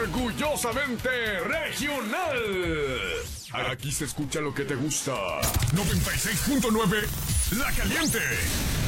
orgullosamente regional. Aquí se escucha lo que te gusta. 96.9 La Caliente.